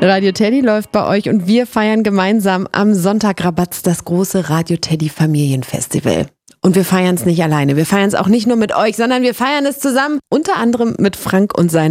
Radio Teddy läuft bei euch und wir feiern gemeinsam am Sonntag Rabatz das große Radio Teddy Familienfestival. Und wir feiern es nicht alleine. Wir feiern es auch nicht nur mit euch, sondern wir feiern es zusammen, unter anderem mit Frank und seinen